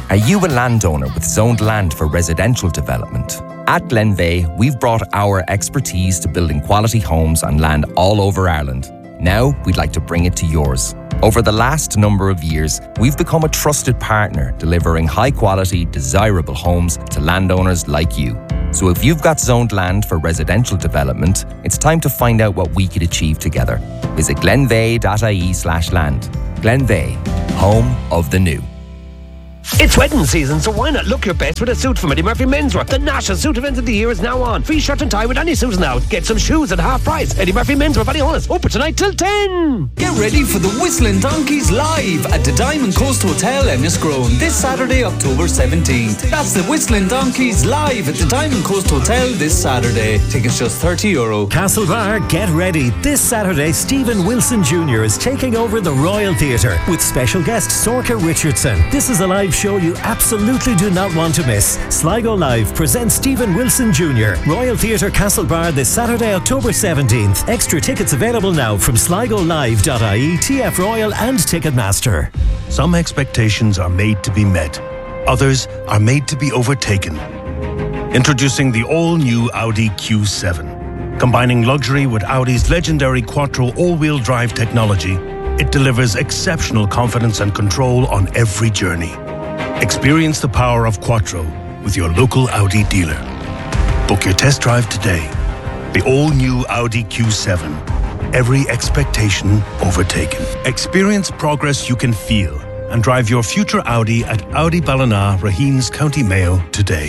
Are you a landowner with zoned land for residential development? At Glenveigh, we've brought our expertise to building quality homes on land all over Ireland. Now, we'd like to bring it to yours. Over the last number of years, we've become a trusted partner, delivering high-quality, desirable homes to landowners like you. So if you've got zoned land for residential development, it's time to find out what we could achieve together. Visit glenveigh.ie/land. Glenveigh, home of the new. It's wedding season, so why not look your best with a suit from Eddie Murphy Menswear? The national suit event of the year is now on. Free shirt and tie with any suit now. Get some shoes at half price. Eddie Murphy Menswear, Ballyhonus, open tonight till 10. Get ready for the Whistling Donkeys live at the Diamond Coast Hotel, Enniscrone, this Saturday, October 17th. That's the Whistling Donkeys live at the Diamond Coast Hotel this Saturday. Tickets just €30. Castlebar, get ready. This Saturday, Stephen Wilson Jr. is taking over the Royal Theatre with special guest Sorcha Richardson. This is a live show you absolutely do not want to miss. Sligo Live presents Stephen Wilson Jr. Royal Theatre Castlebar this Saturday, October 17th. Extra tickets available now from sligolive.ie, TF Royal and Ticketmaster. Some expectations are made to be met. Others are made to be overtaken. Introducing the all-new Audi Q7. Combining luxury with Audi's legendary Quattro all-wheel drive technology, it delivers exceptional confidence and control on every journey. Experience the power of Quattro with your local Audi dealer. Book your test drive today. The all-new Audi Q7. Every expectation overtaken. Experience progress you can feel and drive your future Audi at Audi Ballina, Raheens, County Mayo today.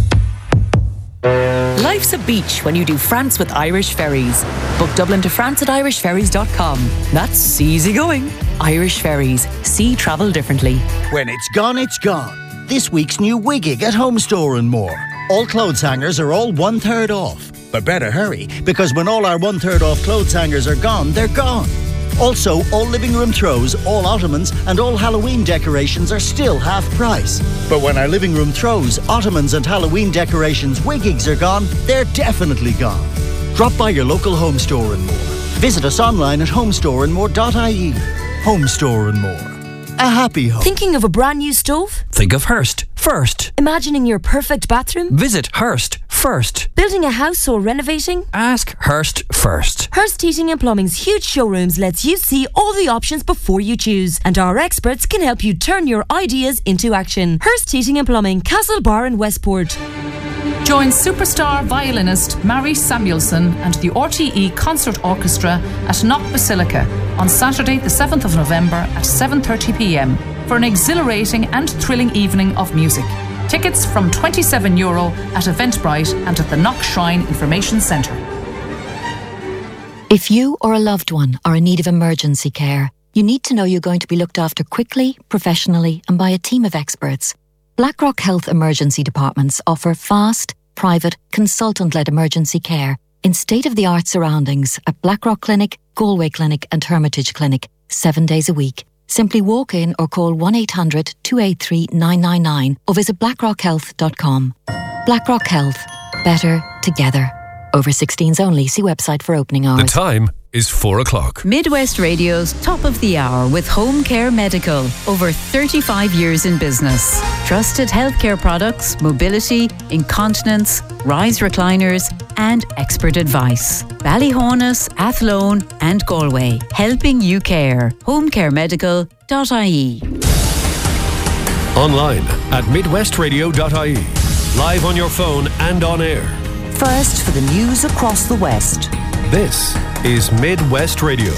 Life's a beach when you do France with Irish Ferries. Book Dublin to France at irishferries.com. That's easy going. Irish Ferries. See travel differently. When it's gone, it's gone. This week's new Wiggig at Home Store and More. All clothes hangers are all 1/3 off. But better hurry, because when all our 1/3 off clothes hangers are gone, they're gone. Also, all living room throws, all ottomans and all Halloween decorations are still half price. But when our living room throws, ottomans and Halloween decorations Wiggigs are gone, they're definitely gone. Drop by your local Home Store and More. Visit us online at homestoreandmore.ie. Home Store and More. A happy home. Thinking of a brand new stove? Think of Hearst first. Imagining your perfect bathroom? Visit Hearst first. Building a house or renovating? Ask Hearst first. Hearst Heating and Plumbing's huge showrooms lets you see all the options before you choose, and our experts can help you turn your ideas into action. Hearst Heating and Plumbing, Castlebar and Westport. Join superstar violinist Mary Samuelson and the RTE Concert Orchestra at Knock Basilica on Saturday the 7th of November at 7:30pm for an exhilarating and thrilling evening of music. Tickets from €27 at Eventbrite and at the Knock Shrine Information Centre. If you or a loved one are in need of emergency care, you need to know you're going to be looked after quickly, professionally and by a team of experts. Blackrock Health Emergency Departments offer fast, private, consultant-led emergency care in state-of-the-art surroundings at Blackrock Clinic, Galway Clinic and Hermitage Clinic, 7 days a week. Simply walk in or call 1-800-283-999 or visit blackrockhealth.com. Blackrock Health. Better together. Over 16s only. See website for opening hours. The time is 4 o'clock. Midwest Radio's Top of the Hour with Home Care Medical. Over 35 years in business. Trusted healthcare products, mobility, incontinence, rise recliners and expert advice. Ballyhonus, Athlone and Galway. Helping you care. homecaremedical.ie. Online at midwestradio.ie. Live on your phone and on air. First for the news across the West. This is Midwest Radio.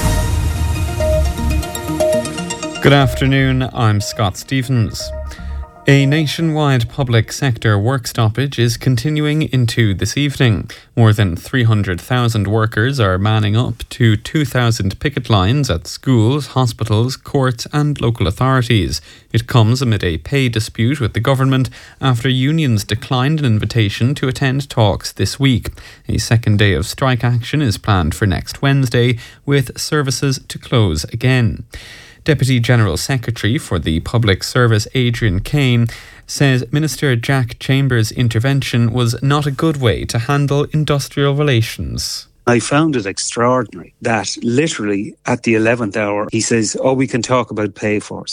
Good afternoon, I'm Scott Stevens. A nationwide public sector work stoppage is continuing into this evening. More than 300,000 workers are manning up to 2,000 picket lines at schools, hospitals, courts and local authorities. It comes amid a pay dispute with the government after unions declined an invitation to attend talks this week. A second day of strike action is planned for next Wednesday, with services to close again. Deputy General Secretary for the Public Service Adrian Kane says Minister Jack Chambers' intervention was not a good way to handle industrial relations. I found it extraordinary that literally at the 11th hour he says, we can talk about pay first.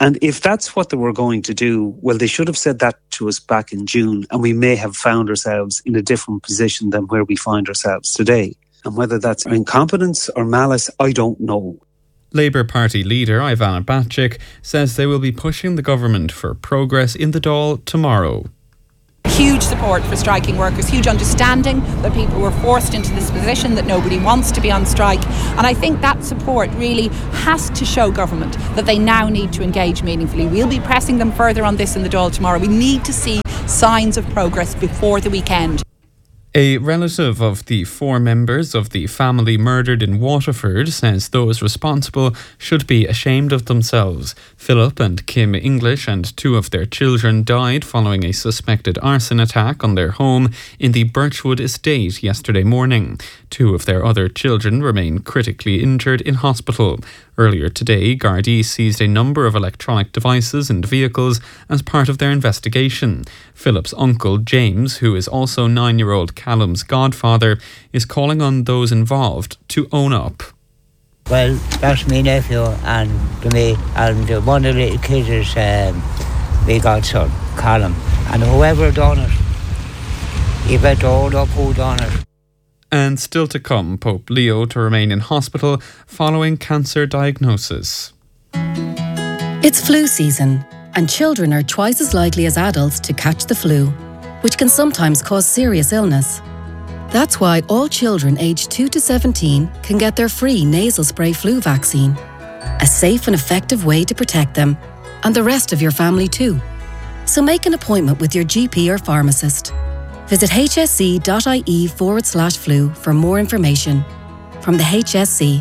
And if that's what they were going to do, well, they should have said that to us back in June, and we may have found ourselves in a different position than where we find ourselves today. And whether that's incompetence or malice, I don't know. Labour Party leader Ivana Bacik says they will be pushing the government for progress in the Dáil tomorrow. Huge support for striking workers, huge understanding that people were forced into this position, that nobody wants to be on strike. And I think that support really has to show government that they now need to engage meaningfully. We'll be pressing them further on this in the Dáil tomorrow. We need to see signs of progress before the weekend. A relative of the 4 members of the family murdered in Waterford says those responsible should be ashamed of themselves. Philip and Kim English and 2 of their children died following a suspected arson attack on their home in the Birchwood estate yesterday morning. 2 of their other children remain critically injured in hospital. Earlier today, Gardaí seized a number of electronic devices and vehicles as part of their investigation. Philip's uncle, James, who is also 9-year-old Callum's godfather, is calling on those involved to own up. Well, that's my nephew and me, and one of the little kids is my godson, Callum. And whoever done it, you better own up who done it. And still to come, Pope Leo to remain in hospital following cancer diagnosis. It's flu season, and children are twice as likely as adults to catch the flu, which can sometimes cause serious illness. That's why all children aged 2 to 17 can get their free nasal spray flu vaccine, a safe and effective way to protect them, and the rest of your family too. So make an appointment with your GP or pharmacist. Visit hsc.ie/flu for more information. From the HSC.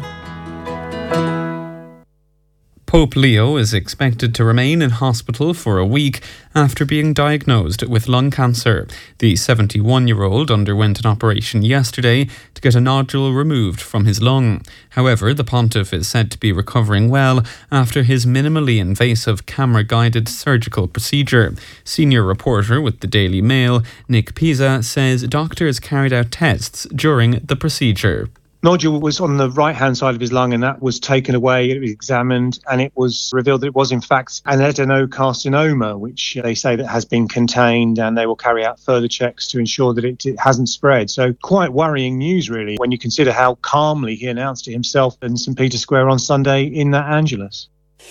Pope Leo is expected to remain in hospital for a week after being diagnosed with lung cancer. The 71-year-old underwent an operation yesterday to get a nodule removed from his lung. However, the pontiff is said to be recovering well after his minimally invasive camera-guided surgical procedure. Senior reporter with the Daily Mail, Nick Pisa, says doctors carried out tests during the procedure. Nodule was on the right-hand side of his lung, and that was taken away. It was examined, and it was revealed that it was, in fact, an adenocarcinoma, which they say that has been contained, and they will carry out further checks to ensure that it hasn't spread. So quite worrying news, really, when you consider how calmly he announced it himself in St. Peter's Square on Sunday in that Angelus.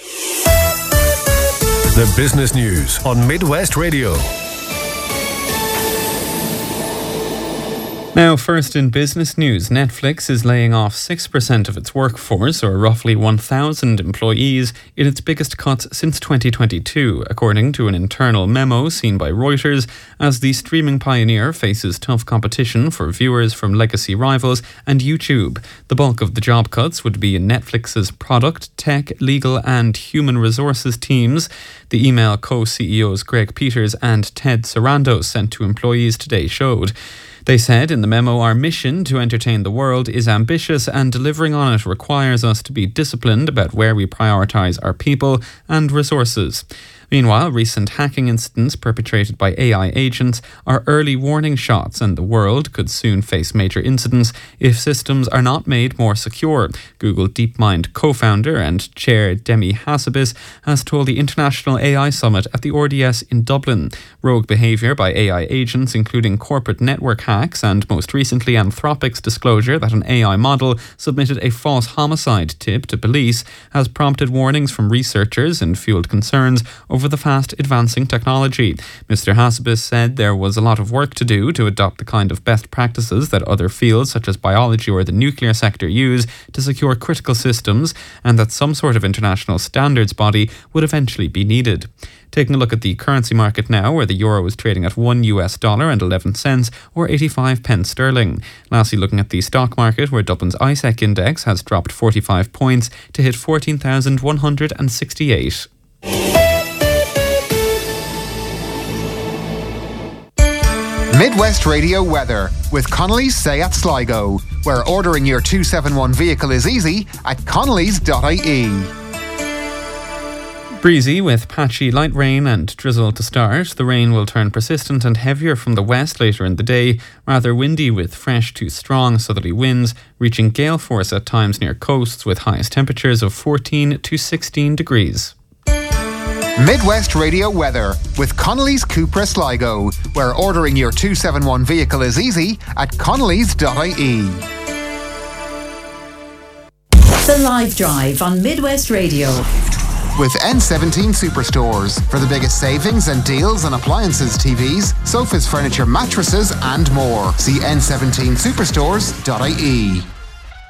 The business news on Midwest Radio. Now, first in business news, Netflix is laying off 6% of its workforce, or roughly 1,000 employees, in its biggest cuts since 2022, according to an internal memo seen by Reuters, as the streaming pioneer faces tough competition for viewers from legacy rivals and YouTube. The bulk of the job cuts would be in Netflix's product, tech, legal and human resources teams. The email co-CEOs Greg Peters and Ted Sarandos sent to employees today showed. They said in the memo, our mission to entertain the world is ambitious and delivering on it requires us to be disciplined about where we prioritise our people and resources. Meanwhile, recent hacking incidents perpetrated by AI agents are early warning shots, and the world could soon face major incidents if systems are not made more secure. Google DeepMind co-founder and chair Demi Hassabis has told the International AI Summit at the RDS in Dublin. Rogue behaviour by AI agents, including corporate network hacks and most recently Anthropic's disclosure that an AI model submitted a false homicide tip to police, has prompted warnings from researchers and fueled concerns over the fast advancing technology. Mr. Hassabis said there was a lot of work to do to adopt the kind of best practices that other fields such as biology or the nuclear sector use to secure critical systems, and that some sort of international standards body would eventually be needed. Taking a look at the currency market now, where the euro is trading at $1.11 or 85 pence sterling. Lastly, looking at the stock market, where Dublin's ISEC index has dropped 45 points to hit 14,168. Midwest Radio weather with Connolly's Seat Sligo, where ordering your 271 vehicle is easy at connellys.ie. Breezy with patchy light rain and drizzle to start. The rain will turn persistent and heavier from the west later in the day. Rather windy with fresh to strong southerly winds, reaching gale force at times near coasts with highest temperatures of 14 to 16 degrees. Midwest Radio weather with Connolly's Cupra Sligo, where ordering your 271 vehicle is easy at connellys.ie. The Live Drive on Midwest Radio. With N17 Superstores for the biggest savings and deals on appliances, TVs, sofas, furniture, mattresses and more. See n17superstores.ie.